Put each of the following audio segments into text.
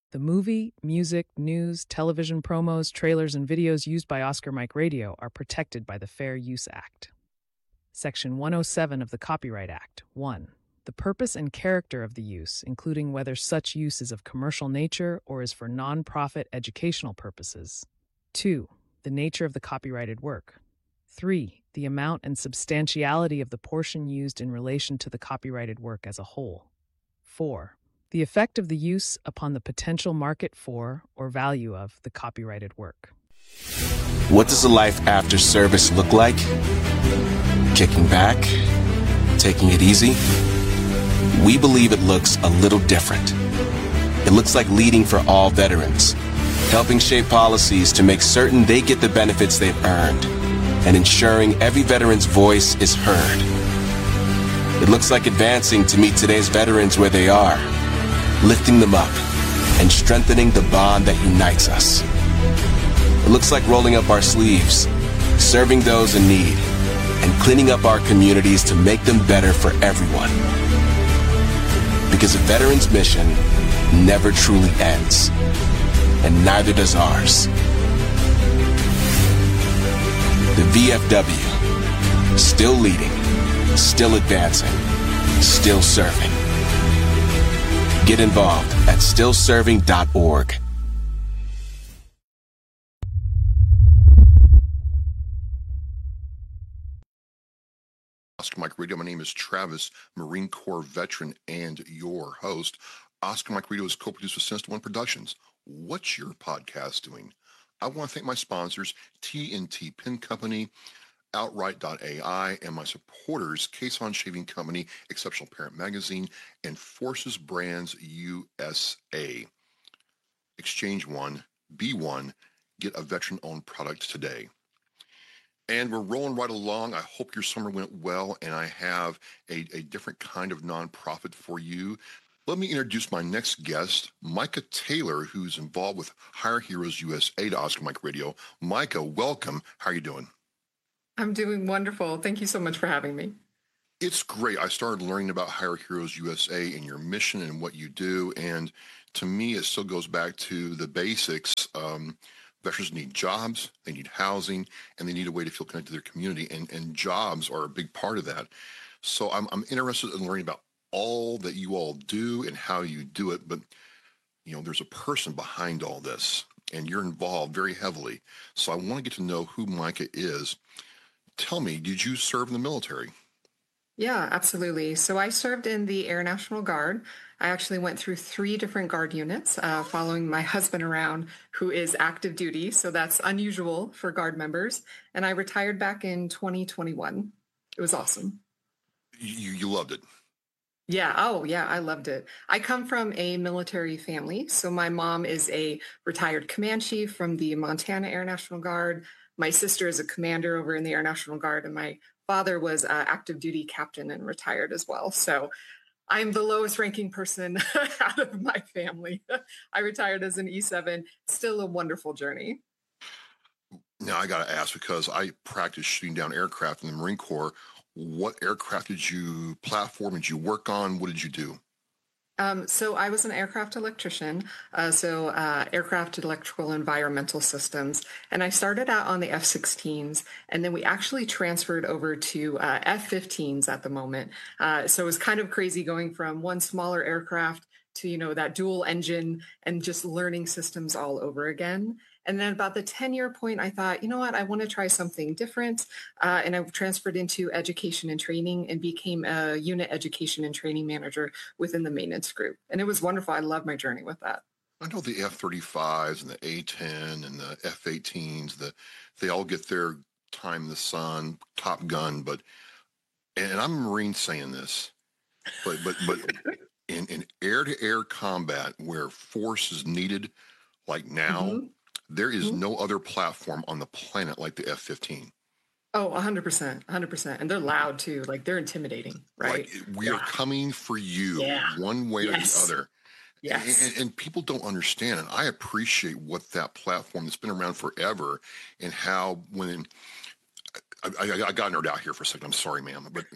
The movie, music, news, television promos, trailers, and videos used by Oscar Mike Radio are protected by the Fair Use Act. Section 107 of the Copyright Act. 1. The purpose and character of the use, including whether such use is of commercial nature or is for non-profit educational purposes. 2. The nature of the copyrighted work. 3. The amount and substantiality of the portion used in relation to the copyrighted work as a whole. 4. The effect of the use upon the potential market for or value of the copyrighted work. What does a life after service look like? Kicking back? Taking it easy? We believe it looks a little different. It looks like leading for all veterans, helping shape policies to make certain they get the benefits they've earned, and ensuring every veteran's voice is heard. It looks like advancing to meet today's veterans where they are, lifting them up, and strengthening the bond that unites us. It looks like rolling up our sleeves, serving those in need, and cleaning up our communities to make them better for everyone. Because a veteran's mission never truly ends, and neither does ours. The VFW, still leading, still advancing, still serving. Get involved at stillserving.org. Oscar Mike Radio. My name is Travis, Marine Corps veteran and your host. Oscar Mike Radio is co-produced with Sinister One Productions. What's your podcast doing? I want to thank my sponsors, TNT Pen Company, Outright.ai, and my supporters, Cason Shaving Company, Exceptional Parent Magazine, and Forces Brands USA. Exchange one, be one, get a veteran-owned product today. And we're rolling right along. I hope your summer went well, and I have a different kind of nonprofit for you. Let me introduce my next guest, Micah Taylor, who's involved with Hire Heroes USA to Oscar Mike Radio. Micah, welcome. How are you doing? I'm doing wonderful. Thank you so much for having me. It's great. I started learning about Hire Heroes USA and your mission and what you do. And to me, it still goes back to the basics. Veterans need jobs, they need housing, and they need a way to feel connected to their community. And jobs are a big part of that. So I'm interested in learning about all that you all do and how you do it. But, there's a person behind all this, and you're involved very heavily. So I want to get to know who Micah is. Tell me, did you serve in the military? Yeah, absolutely. So I served in the Air National Guard. I actually went through 3 different Guard units, following my husband around, who is active duty. So that's unusual for Guard members. And I retired back in 2021. It was awesome. You loved it? Yeah. Oh, yeah. I loved it. I come from a military family. So my mom is a retired command chief from the Montana Air National Guard. My sister is a commander over in the Air National Guard, and my father was an active duty captain and retired as well. So I'm the lowest ranking person out of my family. I retired as an E7. Still a wonderful journey. Now, I got to ask, because I practiced shooting down aircraft in the Marine Corps. What aircraft platform did you work on? What did you do? So I was an aircraft electrician, aircraft electrical environmental systems, and I started out on the F-16s, and then we actually transferred over to F-15s at the moment. So it was kind of crazy going from one smaller aircraft to, that dual engine and just learning systems all over again. And then about the 10-year point, I thought, you know what, I want to try something different. And I transferred into education and training and became a unit education and training manager within the maintenance group. And it was wonderful. I loved my journey with that. I know the F-35s and the A-10 and the F-18s, they all get their time in the sun, Top Gun, and I'm a Marine saying this, but in air-to-air combat where force is needed, like now, mm-hmm. There is no other platform on the planet like the F-15. Oh, 100%, 100%. And they're loud too. Like, they're intimidating, right? Like, we are coming for you one way or the other. Yes. And people don't understand. And I appreciate what that platform that's been around forever, and how when I got nerd out here for a second. I'm sorry, ma'am. But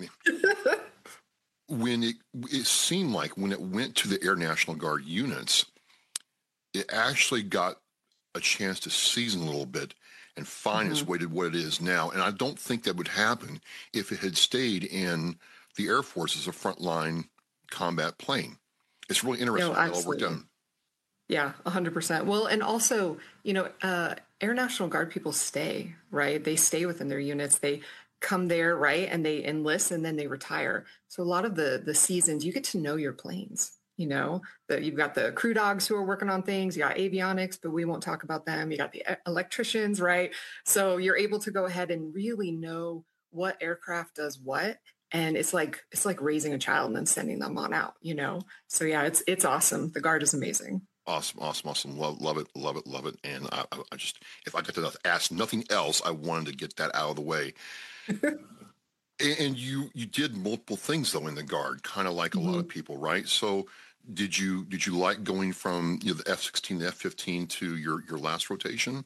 when it seemed like when it went to the Air National Guard units, it actually got a chance to season a little bit and find its Mhm. way to what it is now. And I don't think that would happen if it had stayed in the Air Force as a frontline combat plane. It's really No, interesting how that all worked out. absolutely. Yeah, 100%. Well, and also, Air National Guard people stay, right? They stay within their units. They come there, right? And they enlist and then they retire. So a lot of the seasons, you get to know your planes. That you've got the crew dogs who are working on things, you got avionics, but we won't talk about them. You got the electricians, right? So you're able to go ahead and really know what aircraft does what. And it's like raising a child and then sending them on out. So yeah, it's awesome. The Guard is amazing. Awesome, awesome, awesome. Love it, love it, love it. And I just, if I got to ask nothing else, I wanted to get that out of the way. And you did multiple things though in the Guard, kind of like a lot of Mhm. people, right? So did you like going from the F-16 to F-15 to your last rotation?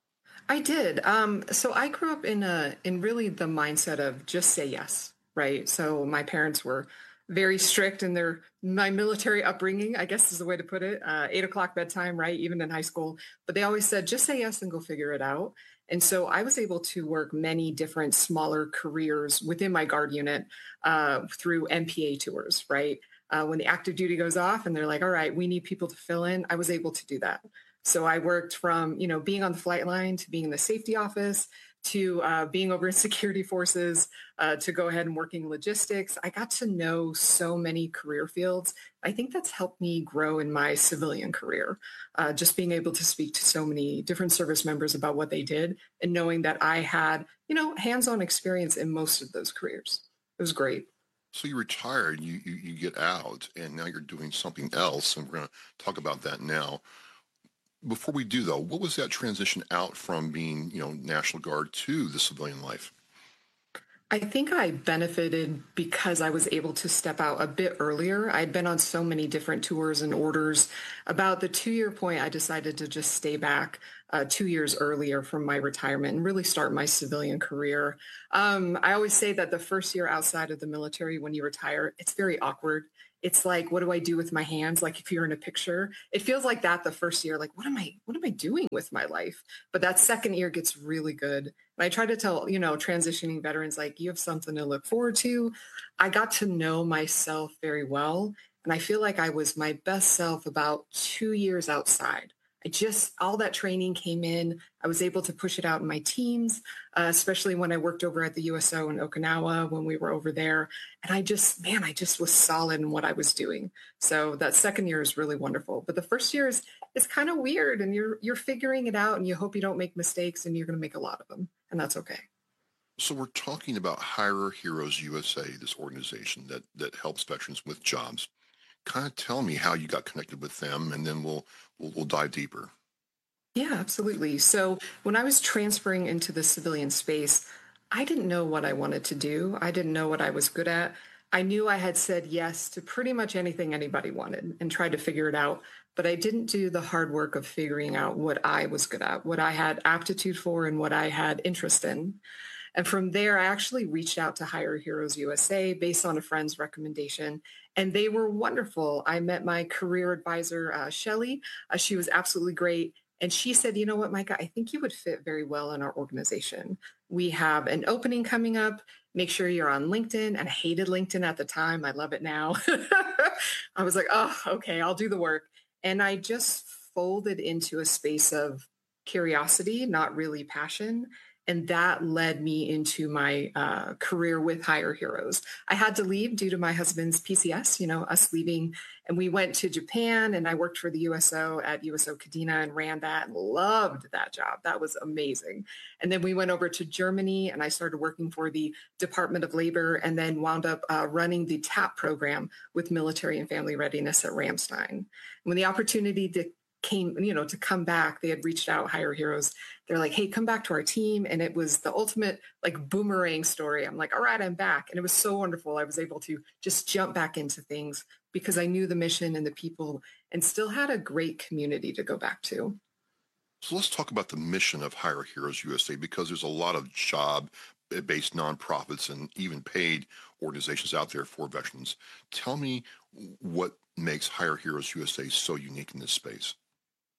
I did. So I grew up in really the mindset of just say yes, right? So my parents were very strict in my military upbringing, I guess is the way to put it. 8 o'clock bedtime, right? Even in high school. But they always said, just say yes and go figure it out. And so I was able to work many different smaller careers within my Guard unit through MPA tours, right? When the active duty goes off and they're like, all right, we need people to fill in, I was able to do that. So I worked from, being on the flight line to being in the safety office to being over in security forces to go ahead and working logistics. I got to know so many career fields. I think that's helped me grow in my civilian career. Just being able to speak to so many different service members about what they did and knowing that I had, hands-on experience in most of those careers. It was great. So you retired, you get out, and now you're doing something else, and we're going to talk about that now. Before we do, though, what was that transition out from being, National Guard to the civilian life? I think I benefited because I was able to step out a bit earlier. I'd been on so many different tours and orders. About the 2 year point, I decided to just stay back 2 years earlier from my retirement and really start my civilian career. I always say that the first year outside of the military, when you retire, it's very awkward. It's like, what do I do with my hands? Like if you're in a picture, it feels like that the first year, like what am I doing with my life? But that second year gets really good. And I try to tell, transitioning veterans, like you have something to look forward to. I got to know myself very well. And I feel like I was my best self about 2 years outside. All that training came in. I was able to push it out in my teams, especially when I worked over at the USO in Okinawa when we were over there. And I just was solid in what I was doing. So that second year is really wonderful. But the first year is kind of weird and you're figuring it out and you hope you don't make mistakes and you're going to make a lot of them. And that's okay. So we're talking about Hire Heroes USA, this organization that helps veterans with jobs. Kind of tell me how you got connected with them, and then we'll dive deeper. Yeah, absolutely. So when I was transferring into the civilian space, I didn't know what I wanted to do. I didn't know what I was good at. I knew I had said yes to pretty much anything anybody wanted and tried to figure it out, but I didn't do the hard work of figuring out what I was good at, what I had aptitude for, and what I had interest in. And from there, I actually reached out to Hire Heroes USA based on a friend's recommendation, and they were wonderful. I met my career advisor, Shelly. She was absolutely great. And she said, you know what, Micah, I think you would fit very well in our organization. We have an opening coming up. Make sure you're on LinkedIn. And I hated LinkedIn at the time. I love it now. I was like, oh, okay, I'll do the work. And I just folded into a space of curiosity, not really passion. And that led me into my career with Hire Heroes. I had to leave due to my husband's PCS, us leaving. And we went to Japan and I worked for the USO at USO Kadena and ran that and loved that job. That was amazing. And then we went over to Germany and I started working for the Department of Labor and then wound up running the TAP program with military and family readiness at Ramstein. When the opportunity to come back, they had reached out, Hire Heroes. They're like, hey, come back to our team. And it was the ultimate like boomerang story. I'm like, all right, I'm back. And it was so wonderful. I was able to just jump back into things because I knew the mission and the people and still had a great community to go back to. So let's talk about the mission of Hire Heroes USA, because there's a lot of job-based nonprofits and even paid organizations out there for veterans. Tell me what makes Hire Heroes USA so unique in this space.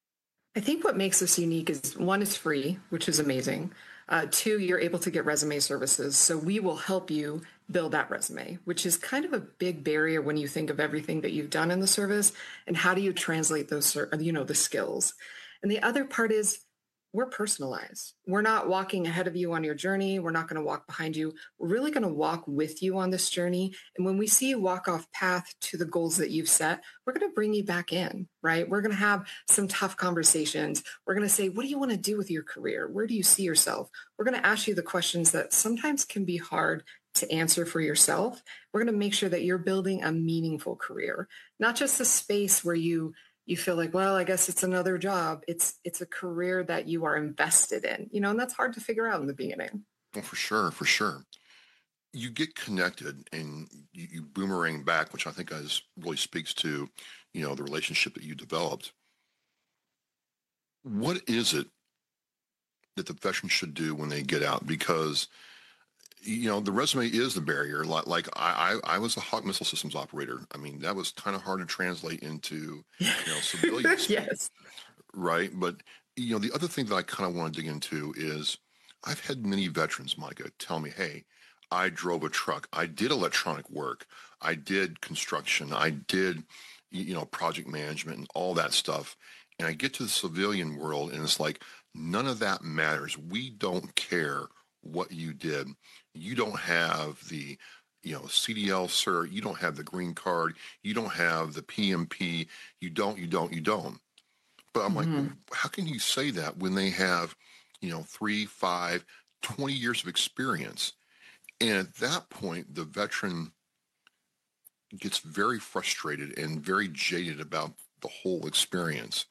I think what makes us unique is one, is free, which is amazing. Two, you're able to get resume services. So we will help you build that resume, which is kind of a big barrier when you think of everything that you've done in the service and how do you translate those, the skills. And the other part is we're personalized. We're not walking ahead of you on your journey. We're not going to walk behind you. We're really going to walk with you on this journey. And when we see you walk off path to the goals that you've set, we're going to bring you back in, right? We're going to have some tough conversations. We're going to say, what do you want to do with your career? Where do you see yourself? We're going to ask you the questions that sometimes can be hard to answer for yourself. We're going to make sure that you're building a meaningful career, not just a space where you feel like, well, I guess it's another job. It's a career that you are invested in, and that's hard to figure out in the beginning. Well, for sure, for sure. You get connected and you boomerang back, which I think really speaks to, the relationship that you developed. What is it that the veteran should do when they get out? Because the resume is the barrier. Like I was a Hawk Missile Systems operator. I mean, that was kind of hard to translate into, civilian speak, Yes. right? But, the other thing that I kind of want to dig into is I've had many veterans, Micah, tell me, hey, I drove a truck. I did electronic work. I did construction. I did, project management and all that stuff. And I get to the civilian world and it's like, none of that matters. We don't care what you did. You don't have the, CDL, sir. You don't have the green card. You don't have the PMP. You don't. But I'm like, how can you say that when they have, 3, 5, 20 years of experience? And at that point, the veteran gets very frustrated and very jaded about the whole experience.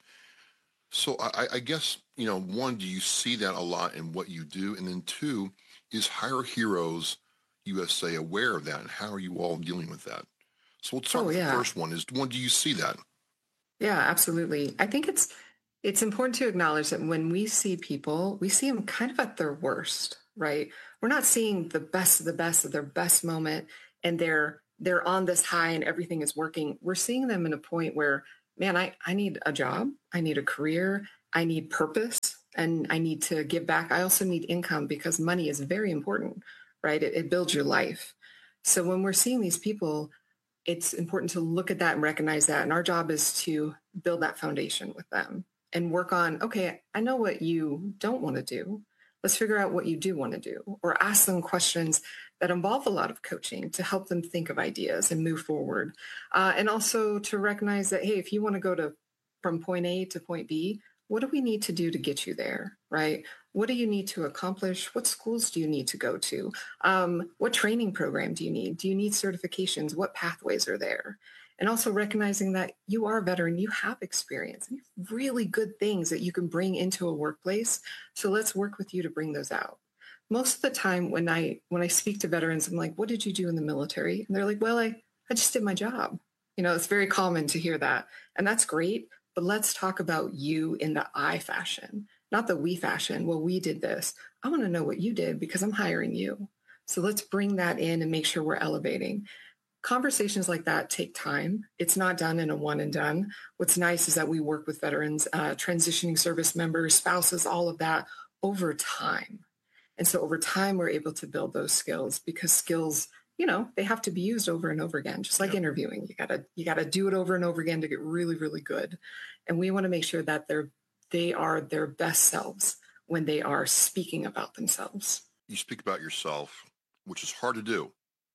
So I guess, one, do you see that a lot in what you do? And then two, is Hire Heroes USA aware of that? And how are you all dealing with that? So we'll start with the first one. Do you see that? Yeah, absolutely. I think it's important to acknowledge that when we see people, we see them kind of at their worst, right? We're not seeing the best of the best of their best moment and they're on this high and everything is working. We're seeing them in a point where, man, I need a job. I need a career. I need purpose and I need to give back. I also need income because money is very important, right? It builds your life. So when we're seeing these people, it's important to look at that and recognize that. And our job is to build that foundation with them and work on, okay, I know what you don't want to do. Let's figure out what you do want to do, or ask them questions that involve a lot of coaching to help them think of ideas and move forward. And also to recognize that, hey, if you want to go from point A to point B, what do we need to do to get you there, right? What do you need to accomplish? What schools do you need to go to? What training program do you need? Do you need certifications? What pathways are there? And also recognizing that you are a veteran, you have experience, and you have really good things that you can bring into a workplace. So let's work with you to bring those out. Most of the time when I speak to veterans, I'm like, what did you do in the military? And they're like, well, I just did my job. It's very common to hear that. And that's great. But let's talk about you in the I fashion, not the we fashion. Well, we did this. I want to know what you did because I'm hiring you. So let's bring that in and make sure we're elevating. Conversations like that take time. It's not done in a one and done. What's nice is that we work with veterans, transitioning service members, spouses, all of that over time. And so over time, we're able to build those skills because skills, they have to be used over and over again, just like interviewing. You gotta do it over and over again to get really, really good. And we want to make sure that they are their best selves when they are speaking about themselves. You speak about yourself, which is hard to do.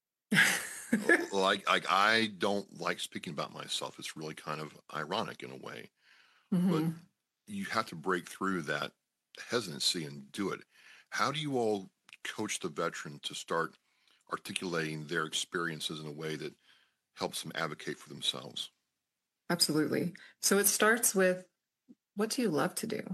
like I don't like speaking about myself. It's really kind of ironic in a way, but you have to break through that hesitancy and do it. How do you all coach the veteran to start articulating their experiences in a way that helps them advocate for themselves? Absolutely. So it starts with, what do you love to do?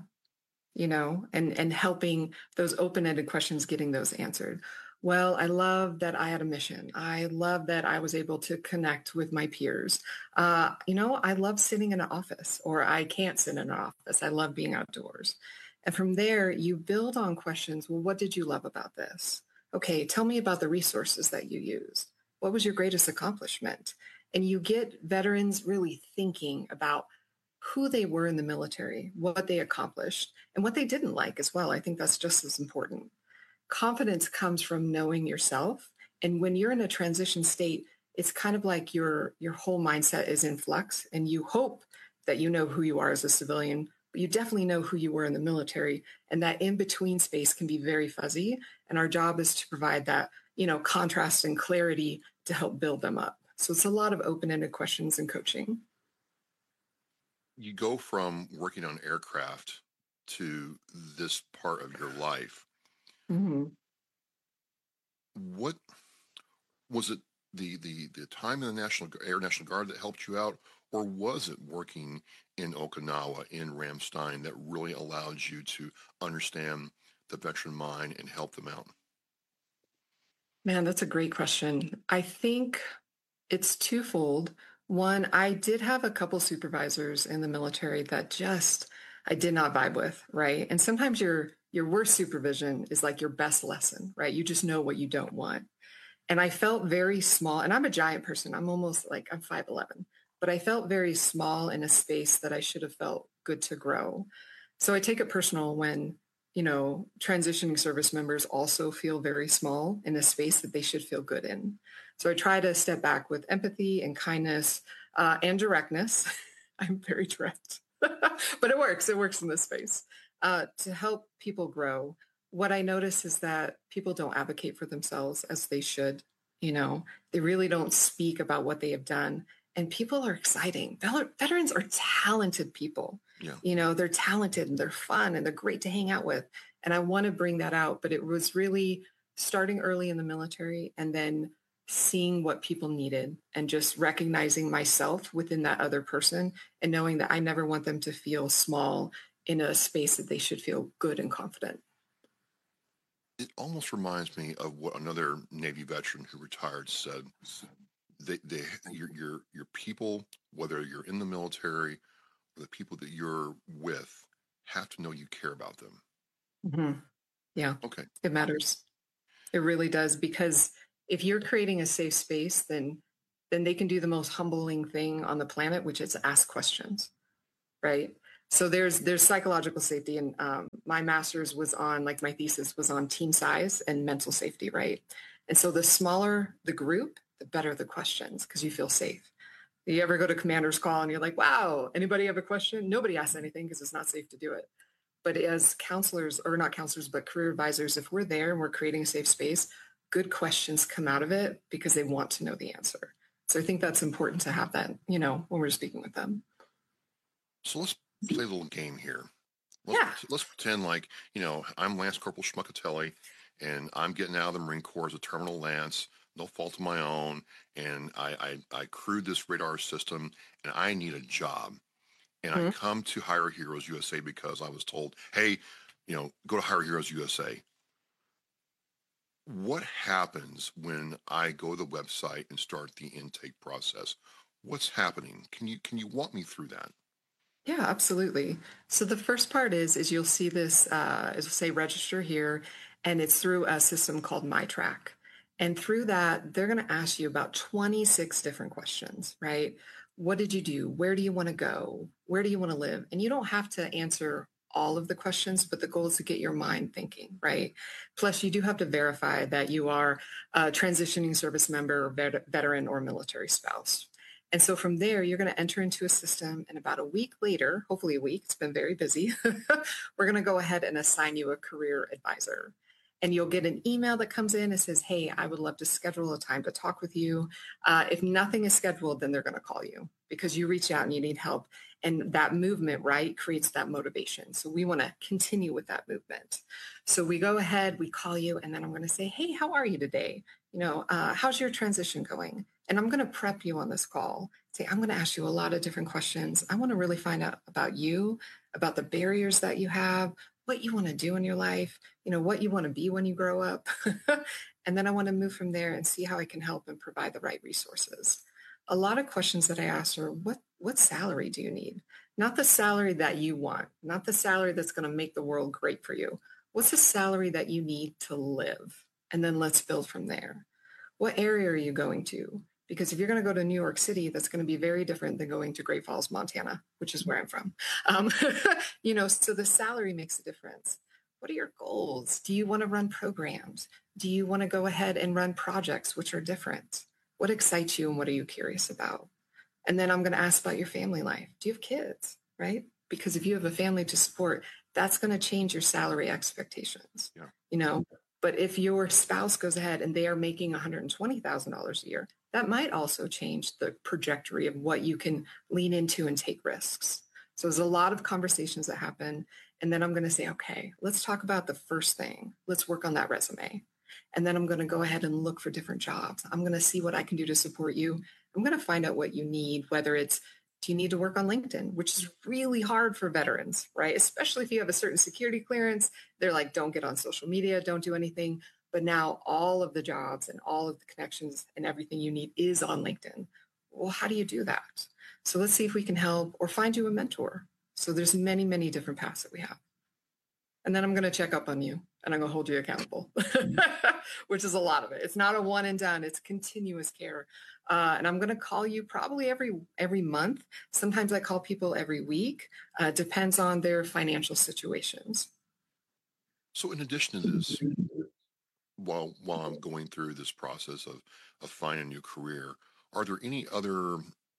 And helping those open-ended questions, getting those answered. Well, I love that I had a mission. I love that I was able to connect with my peers. I love sitting in an office, or I can't sit in an office. I love being outdoors. And from there, you build on questions. Well, what did you love about this? Okay, tell me about the resources that you used. What was your greatest accomplishment? And you get veterans really thinking about who they were in the military, what they accomplished, and what they didn't like as well. I think that's just as important. Confidence comes from knowing yourself. And when you're in a transition state, it's kind of like your whole mindset is in flux, and you hope that you know who you are as a civilian, but you definitely know who you were in the military. And that in between space can be very fuzzy. And our job is to provide that, contrast and clarity to help build them up. So it's a lot of open-ended questions and coaching. You go from working on aircraft to this part of your life. Mm-hmm. What was it? The time in the National Guard that helped you out, or was it working in Okinawa in Ramstein that really allowed you to understand the veteran mind and help them out? Man, that's a great question. I think it's twofold. One, I did have a couple supervisors in the military that just I did not vibe with, right? And sometimes your worst supervision is like your best lesson, right? You just know what you don't want. And I felt very small, and I'm a giant person. I'm 5'11", but I felt very small in a space that I should have felt good to grow. So I take it personal when, transitioning service members also feel very small in a space that they should feel good in. So I try to step back with empathy and kindness and directness. I'm very direct, but it works. It works in this space to help people grow. What I notice is that people don't advocate for themselves as they should. They really don't speak about what they have done. And people are exciting. Veterans are talented people. Yeah. They're talented and they're fun and they're great to hang out with. And I want to bring that out. But it was really starting early in the military and then seeing what people needed and just recognizing myself within that other person and knowing that I never want them to feel small in a space that they should feel good and confident. It almost reminds me of what another Navy veteran who retired said. Your people, whether you're in the military or the people that you're with, have to know you care about them. Mm-hmm. Yeah. Okay. It matters. It really does, because if you're creating a safe space, then they can do the most humbling thing on the planet, which is ask questions, right? So there's psychological safety, and my master's was on, like my thesis was on team size and mental safety, right? And so the smaller the group, the better the questions, because you feel safe. You ever go to commander's call and you're like, wow, anybody have a question? Nobody asks anything because it's not safe to do it. But as counselors, or not counselors, but career advisors, if we're there and we're creating a safe space, good questions come out of it because they want to know the answer. So I think that's important to have that, when we're speaking with them. So let's play a little game here. Yeah. Let's pretend like, I'm Lance Corporal Schmuckatelli, and I'm getting out of the Marine Corps as a terminal Lance, no fault of my own, and I crewed this radar system, and I need a job. And I come to Hire Heroes USA because I was told, hey, go to Hire Heroes USA. What happens when I go to the website and start the intake process? What's happening? Can you walk me through that? Yeah, absolutely. So the first part is you'll see this, it'll say register here, and it's through a system called MyTrack. And through that, they're going to ask you about 26 different questions, right? What did you do? Where do you want to go? Where do you want to live? And you don't have to answer all of the questions, but the goal is to get your mind thinking, right? Plus, you do have to verify that you are a transitioning service member, veteran, or military spouse. And so from there, you're going to enter into a system, and about a week later, hopefully a week, it's been very busy, we're going to go ahead and assign you a career advisor. And you'll get an email that comes in and says, hey, I would love to schedule a time to talk with you. If nothing is scheduled, then they're going to call you because you reach out and you need help. And that movement, right, creates that motivation. So we want to continue with that movement. So we go ahead, we call you, and then I'm going to say, hey, how are you today? How's your transition going? And I'm going to prep you on this call. Say, I'm going to ask you a lot of different questions. I want to really find out about you, about the barriers that you have, what you want to do in your life, what you want to be when you grow up. And then I want to move from there and see how I can help and provide the right resources. A lot of questions that I ask are, what salary do you need? Not the salary that you want, not the salary that's going to make the world great for you. What's the salary that you need to live? And then let's build from there. What area are you going to? Because if you're going to go to New York City, that's going to be very different than going to Great Falls, Montana, which is where I'm from. So the salary makes a difference. What are your goals? Do you want to run programs? Do you want to go ahead and run projects which are different? What excites you and what are you curious about? And then I'm going to ask about your family life. Do you have kids, right? Because if you have a family to support, that's going to change your salary expectations. Yeah. But if your spouse goes ahead and they are making $120,000 a year, that might also change the trajectory of what you can lean into and take risks. So there's a lot of conversations that happen. And then I'm going to say, okay, let's talk about the first thing. Let's work on that resume. And then I'm going to go ahead and look for different jobs. I'm going to see what I can do to support you. I'm going to find out what you need, whether it's, do you need to work on LinkedIn, which is really hard for veterans, right? Especially if you have a certain security clearance. They're like, don't get on social media, don't do anything. But now all of the jobs and all of the connections and everything you need is on LinkedIn. Well, how do you do that? So let's see if we can help or find you a mentor. So there's many, many different paths that we have. And then I'm going to check up on you and I'm going to hold you accountable, which is a lot of it. It's not a one and done. It's continuous care. And I'm going to call you probably every month. Sometimes I call people every week. Depends on their financial situations. So in addition to this, while I'm going through this process of finding a new career, are there any other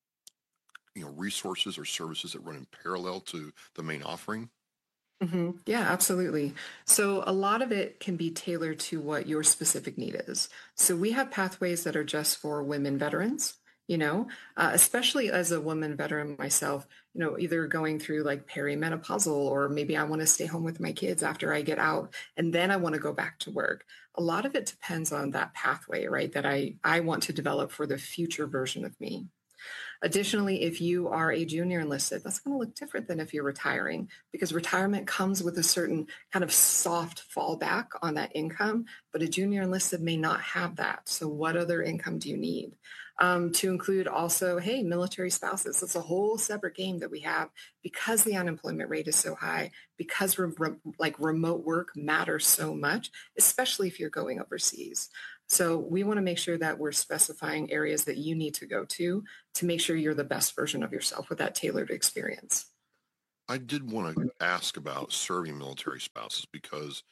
resources or services that run in parallel to the main offering? Mm-hmm. Yeah, absolutely. So a lot of it can be tailored to what your specific need is. So we have pathways that are just for women veterans, especially as a woman veteran myself, either going through like perimenopausal, or maybe I want to stay home with my kids after I get out and then I want to go back to work. A lot of it depends on that pathway, right, that I want to develop for the future version of me. Additionally, if you are a junior enlisted, that's going to look different than if you're retiring, because retirement comes with a certain kind of soft fallback on that income, but a junior enlisted may not have that. So what other income do you need? To include also, hey, military spouses. It's a whole separate game that we have because the unemployment rate is so high, because remote work matters so much, especially if you're going overseas. So we want to make sure that we're specifying areas that you need to go to make sure you're the best version of yourself with that tailored experience. I did want to ask about serving military spouses, because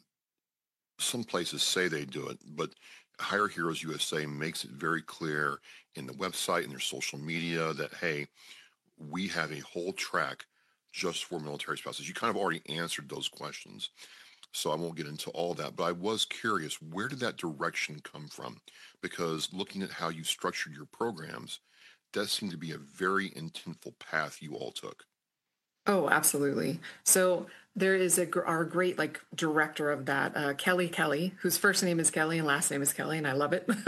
some places say they do it, but Hire Heroes USA makes it very clear in the website and their social media that, hey, we have a whole track just for military spouses. You kind of already answered those questions, so I won't get into all that, but I was curious, where did that direction come from? Because looking at how you structured your programs, that seemed to be a very intentful path you all took. Oh, absolutely. So there is our great director of that, Kelly, whose first name is Kelly and last name is Kelly, and I love it.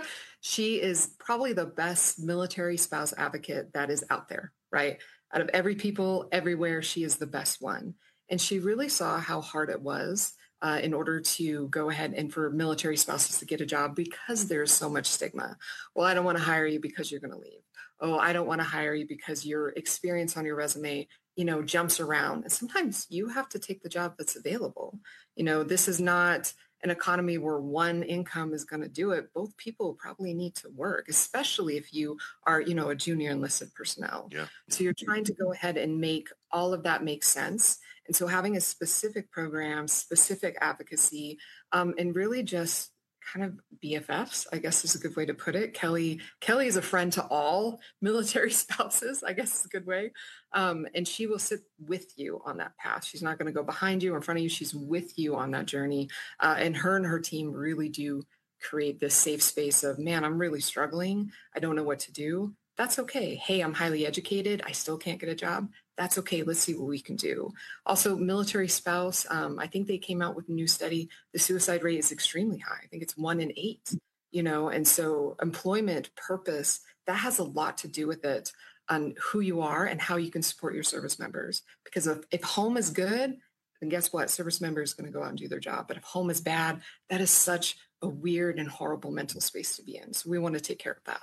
She is probably the best military spouse advocate that is out there, right? Out of every people everywhere, she is the best one. And she really saw how hard it was in order to go ahead and for military spouses to get a job, because there's so much stigma. Well, I don't want to hire you because you're going to leave. Oh, I don't want to hire you because your experience on your resume, jumps around. And sometimes you have to take the job that's available. This is not an economy where one income is going to do it. Both people probably need to work, especially if you are, a junior enlisted personnel. Yeah. So you're trying to go ahead and make all of that make sense. And so having a specific program, specific advocacy, and really just kind of BFFs, I guess is a good way to put it. Kelly is a friend to all military spouses, I guess is a good way. And she will sit with you on that path. She's not going to go behind you or in front of you. She's with you on that journey. And her team really do create this safe space of, man, I'm really struggling. I don't know what to do. That's okay. Hey, I'm highly educated. I still can't get a job. That's okay. Let's see what we can do. Also, military spouse, I think they came out with a new study. The suicide rate is extremely high. I think it's 1 in 8, and so employment, purpose, that has a lot to do with it on who you are and how you can support your service members. Because if home is good, then guess what? Service member is going to go out and do their job. But if home is bad, that is such a weird and horrible mental space to be in. So we want to take care of that.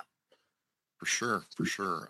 For sure.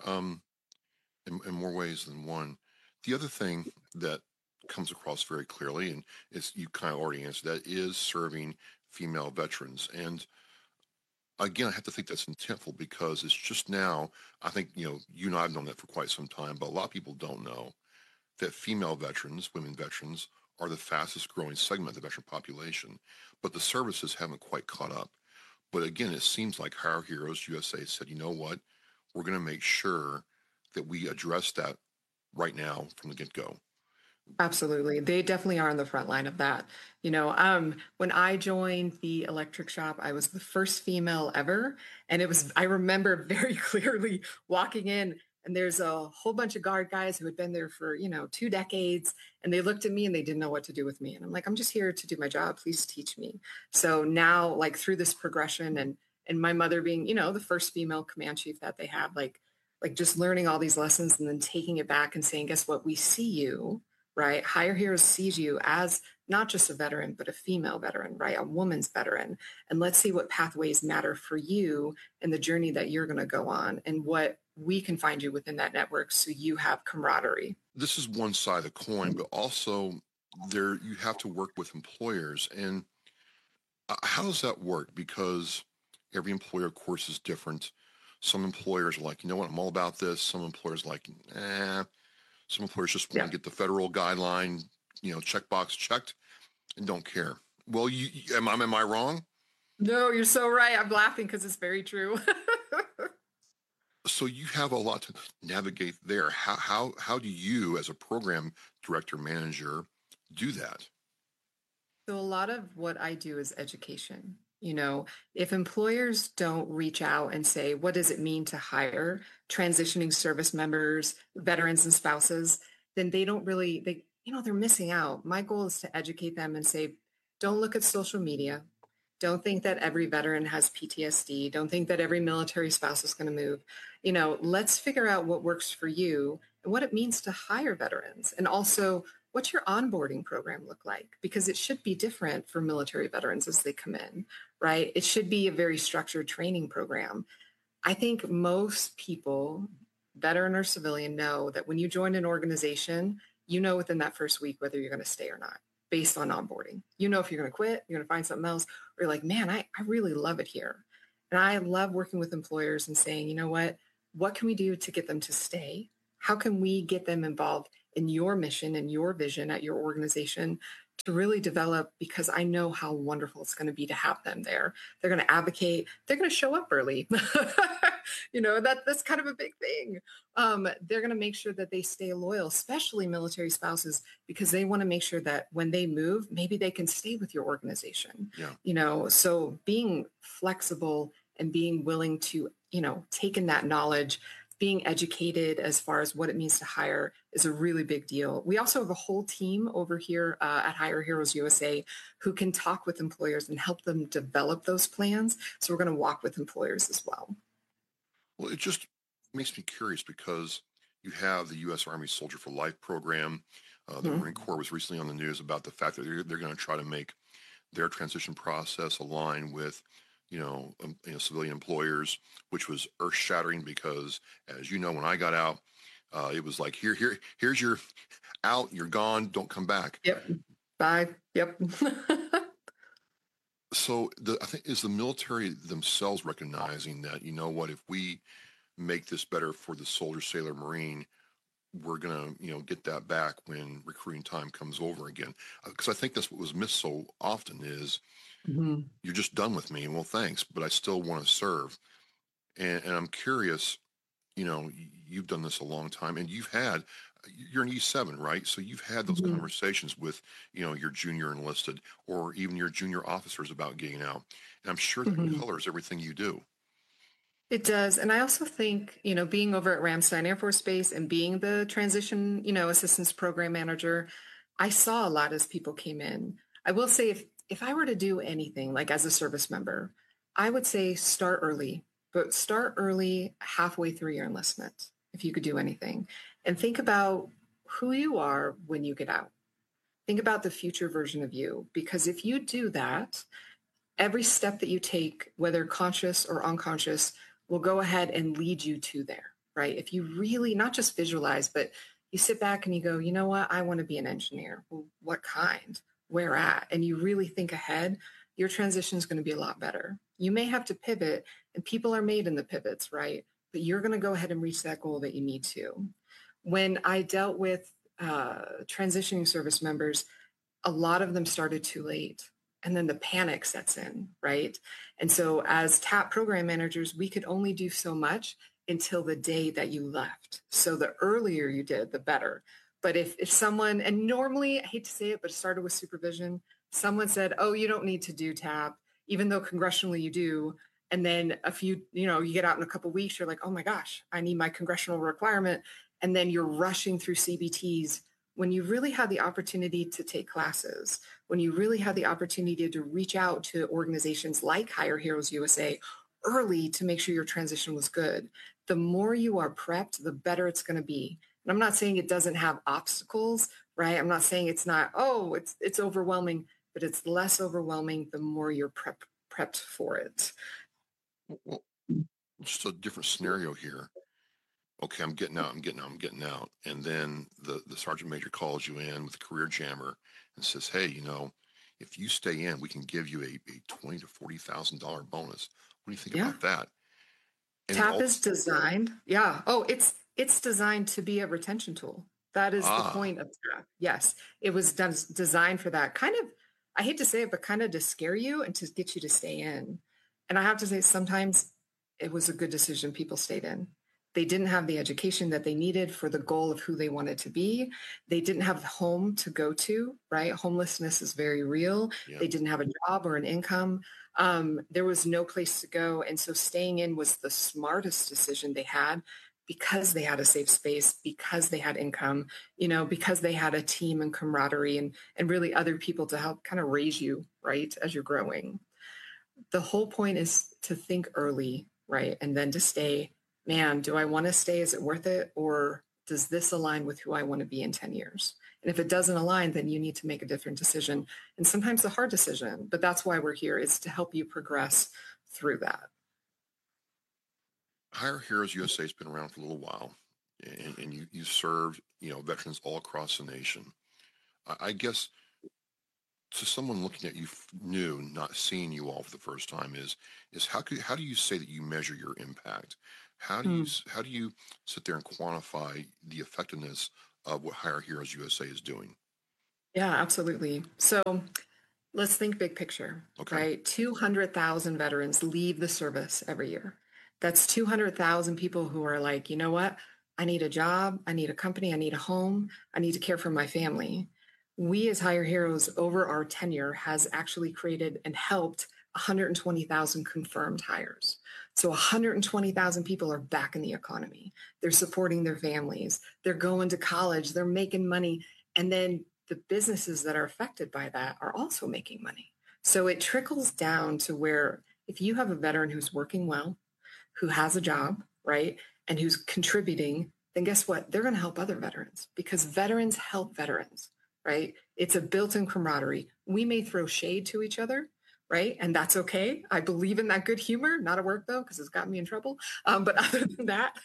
In more ways than one. The other thing that comes across very clearly, and you kind of already answered that, is serving female veterans. And again, I have to think that's intentful because it's just now, I think, you and I have known that for quite some time, but a lot of people don't know that female veterans, women veterans, are the fastest growing segment of the veteran population, but the services haven't quite caught up. But again, it seems like Hire Heroes USA said, you know what, we're going to make sure that we address that right now from the get-go. Absolutely. They definitely are on the front line of that. When I joined the electric shop, I was the first female ever. And I remember very clearly walking in, and there's a whole bunch of guard guys who had been there for, 2 decades. And they looked at me and they didn't know what to do with me. And I'm like, I'm just here to do my job. Please teach me. So now, like through this progression and my mother being, the first female command chief that they have, like just learning all these lessons and then taking it back and saying, guess what? We see you. Right? Hire Heroes sees you as not just a veteran, but a female veteran, right? A woman's veteran. And let's see what pathways matter for you and the journey that you're going to go on and what we can find you within that network so you have camaraderie. This is one side of the coin, but also you have to work with employers. And how does that work? Because every employer, of course, is different. Some employers are like, you know what, I'm all about this. Some employers are like, Some employers just want to get the federal guideline, checkbox checked and don't care. Well, am I wrong? No, you're so right. I'm laughing because it's very true. So you have a lot to navigate there. How do you, as a program director manager, do that? So a lot of what I do is education. If employers don't reach out and say, what does it mean to hire transitioning service members, veterans and spouses, then they don't really, they're missing out. My goal is to educate them and say, don't look at social media. Don't think that every veteran has PTSD. Don't think that every military spouse is going to move. Let's figure out what works for you and what it means to hire veterans. And also, what's your onboarding program look like? Because it should be different for military veterans as they come in, right? It should be a very structured training program. I think most people, veteran or civilian, know that when you join an organization, within that first week whether you're going to stay or not based on onboarding. If you're going to quit, you're going to find something else, or you're like, man, I really love it here. And I love working with employers and saying, you know what can we do to get them to stay? How can we get them involved in your mission and your vision at your organization to really develop? Because I know how wonderful it's going to be to have them there. They're going to advocate. They're going to show up early. That's kind of a big thing. They're going to make sure that they stay loyal, especially military spouses, because they want to make sure that when they move, maybe they can stay with your organization. Yeah. So being flexible and being willing to, take in that knowledge, being educated as far as what it means to hire is a really big deal. We also have a whole team over here at Hire Heroes USA who can talk with employers and help them develop those plans. So we're going to walk with employers as well. Well, it just makes me curious because you have the U.S. Army Soldier for Life program. The Marine Corps was recently on the news about the fact that they're going to try to make their transition process align with civilian employers, which was earth-shattering because, as you know, when I got out, it was like, here's your out, you're gone, don't come back. Yep. Bye. Yep. So I think is the military themselves recognizing that, if we make this better for the soldier, sailor, Marine, we're going to, get that back when recruiting time comes over again. Because I think that's what was missed so often is, you're just done with me. Well, thanks, but I still want to serve. And I'm curious, you've done this a long time and you're an E7, right? So you've had those conversations with, your junior enlisted or even your junior officers about getting out. And I'm sure that colors everything you do. It does. And I also think, being over at Ramstein Air Force Base and being the transition, assistance program manager, I saw a lot as people came in. I will say if I were to do anything, like as a service member, I would say start early, but start early halfway through your enlistment, if you could do anything. And think about who you are when you get out. Think about the future version of you, because if you do that, every step that you take, whether conscious or unconscious, will go ahead and lead you to there, right? If you really not just visualize, but you sit back and you go, you know what, I want to be an engineer. Well, what kind? Where at? And you really think ahead, your transition is going to be a lot better. You may have to pivot, and people are made in the pivots, right? But you're going to go ahead and reach that goal that you need to. When I dealt with transitioning service members, a lot of them started too late. And then the panic sets in, right? And so as TAP program managers, we could only do so much until the day that you left. So the earlier you did, the better. But if someone, and normally, I hate to say it, but it started with supervision, someone said, oh, you don't need to do TAP, even though congressionally you do. And then you get out in a couple of weeks, you're like, oh my gosh, I need my congressional requirement. And then you're rushing through CBTs when you really had the opportunity to take classes, when you really had the opportunity to reach out to organizations like Hire Heroes USA early to make sure your transition was good. The more you are prepped, the better it's going to be. And I'm not saying it doesn't have obstacles, right? I'm not saying it's not, it's overwhelming, but it's less overwhelming the more you're prepped for it. Well, just a different scenario here. Okay, I'm getting out. And then the sergeant major calls you in with a career jammer and says, hey, if you stay in, we can give you a $20,000 to $40,000 bonus. What do you think about that? And TAP is designed. Yeah. Oh, it's designed to be a retention tool. That is the point of TAP. Yes. It was designed for that kind of, I hate to say it, but kind of to scare you and to get you to stay in. And I have to say, sometimes it was a good decision. People stayed in. They didn't have the education that they needed for the goal of who they wanted to be. They didn't have a home to go to, right? Homelessness is very real. Yeah. They didn't have a job or an income. There was no place to go. And so staying in was the smartest decision they had because they had a safe space, because they had income, because they had a team and camaraderie and really other people to help kind of raise you, right, as you're growing. The whole point is to think early, right? And then to stay. Man, do I want to stay? Is it worth it? Or does this align with who I want to be in 10 years? And if it doesn't align, then you need to make a different decision. And sometimes a hard decision, but that's why we're here, is to help you progress through that. Hire Heroes USA has been around for a little while, and you served, veterans all across the nation. I guess to someone looking at you new, not seeing you all for the first time, is how do you say that you measure your impact? How do you sit there and quantify the effectiveness of what Hire Heroes USA is doing? Yeah, absolutely. So let's think big picture, right? 200,000 veterans leave the service every year. That's 200,000 people who are like, you know what? I need a job. I need a company. I need a home. I need to care for my family. We as Hire Heroes over our tenure has actually created and helped 120,000 confirmed hires. So 120,000 people are back in the economy. They're supporting their families. They're going to college. They're making money. And then the businesses that are affected by that are also making money. So it trickles down to where if you have a veteran who's working well, who has a job, right, and who's contributing, then guess what? They're going to help other veterans because veterans help veterans, right? It's a built-in camaraderie. We may throw shade to each other, right? And that's okay. I believe in that good humor, not at work though, because it's gotten me in trouble. But other than that,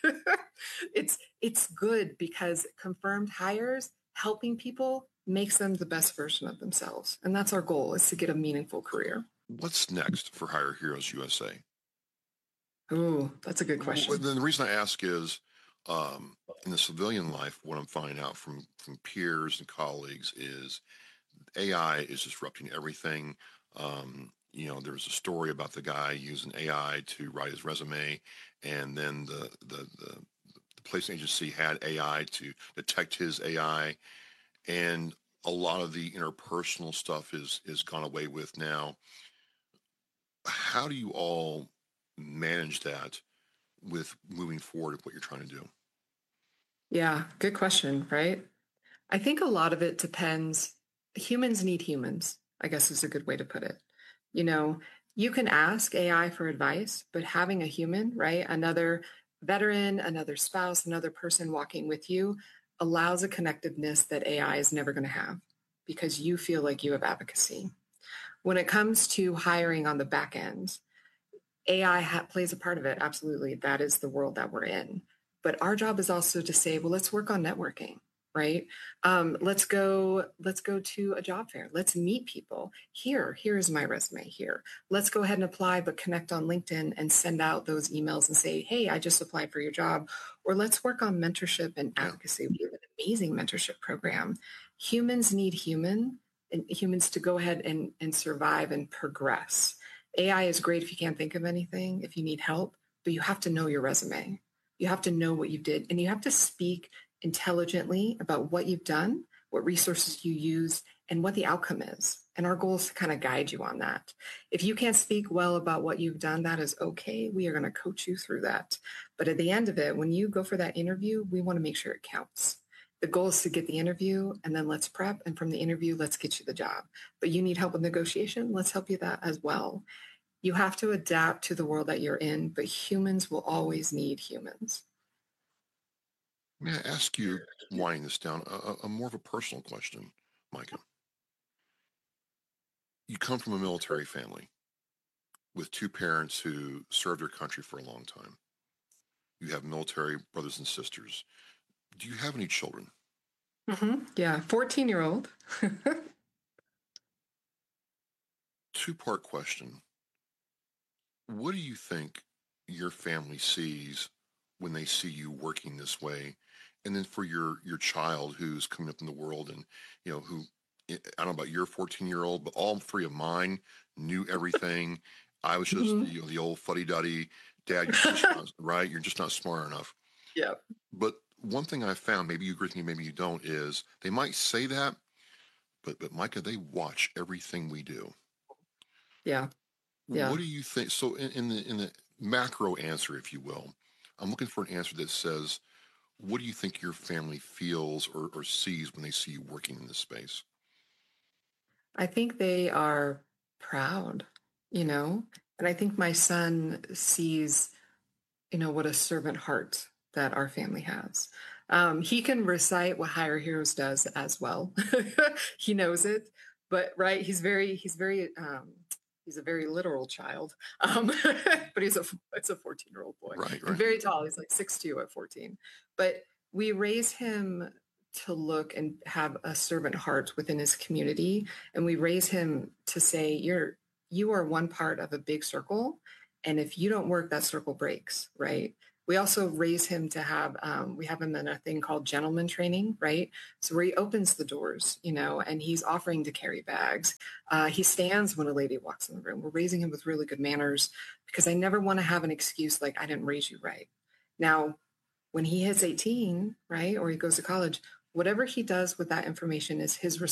it's good because confirmed hires, helping people makes them the best version of themselves. And that's our goal, is to get a meaningful career. What's next for Hire Heroes USA? Oh, that's a good question. Well, the reason I ask is in the civilian life, what I'm finding out from peers and colleagues is AI is disrupting everything. There's a story about the guy using AI to write his resume, and then the placement agency had AI to detect his AI, and a lot of the interpersonal stuff is gone away with now. How do you all manage that with moving forward with what you're trying to do? Yeah, good question, right? I think a lot of it depends. Humans need humans, I guess is a good way to put it. You can ask AI for advice, but having a human, right? Another veteran, another spouse, another person walking with you allows a connectedness that AI is never going to have because you feel like you have advocacy. When it comes to hiring on the back end, AI plays a part of it. Absolutely. That is the world that we're in. But our job is also to say, well, let's work on networking. right? Let's go to a job fair. Let's meet people. Here's my resume here. Let's go ahead and apply, but connect on LinkedIn and send out those emails and say, hey, I just applied for your job. Or let's work on mentorship and advocacy. We have an amazing mentorship program. Humans need humans to go ahead and survive and progress. AI is great if you can't think of anything, if you need help, but you have to know your resume. You have to know what you did, and you have to speak intelligently about what you've done, what resources you use, and what the outcome is. And our goal is to kind of guide you on that. If you can't speak well about what you've done, that is okay. We are going to coach you through that. But at the end of it, when you go for that interview, we want to make sure it counts. The goal is to get the interview, and then let's prep. And from the interview, let's get you the job. But you need help with negotiation, let's help you that as well. You have to adapt to the world that you're in, but humans will always need humans. May I ask you, winding this down, a more of a personal question, Micah? You come from a military family with two parents who served their country for a long time. You have military brothers and sisters. Do you have any children? Yeah, 14-year-old. Two-part question. What do you think your family sees when they see you working this way? And then for your child who's coming up in the world and, who, I don't know about your 14-year-old, but all three of mine knew everything. I was just, the old fuddy-duddy dad, you're just not, right? You're just not smart enough. Yeah. But one thing I found, maybe you agree with me, maybe you don't, is they might say that, but Micah, they watch everything we do. Yeah. Yeah. What do you think? So in the macro answer, if you will, I'm looking for an answer that says, what do you think your family feels or sees when they see you working in this space? I think they are proud, and I think my son sees, what a servant heart that our family has. He can recite what Hire Heroes does as well. He knows it, but right. He's a very literal child. But it's a 14-year-old boy. Right. And very tall. He's like 6'2" at 14. But we raise him to look and have a servant heart within his community. And we raise him to say, you are one part of a big circle. And if you don't work, that circle breaks, right? We also raise him to have, we have him in a thing called gentleman training, right? So where he opens the doors, and he's offering to carry bags. He stands when a lady walks in the room. We're raising him with really good manners because I never want to have an excuse like, I didn't raise you right. Now, when he hits 18, right, or he goes to college, whatever he does with that information is his responsibility.